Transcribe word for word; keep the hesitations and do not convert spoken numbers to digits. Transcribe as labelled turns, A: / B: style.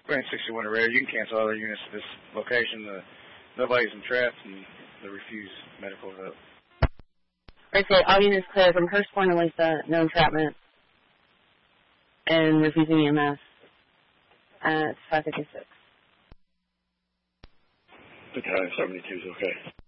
A: Grand sixty-one to radio. You can cancel other units at this location. The, nobody's entrapped, and they refuse medical help.
B: Okay, all units clear from Hurst Point and Lisa, no entrapment, and refusing E M S at five fifty-six.
C: Battalion seventy-two is okay.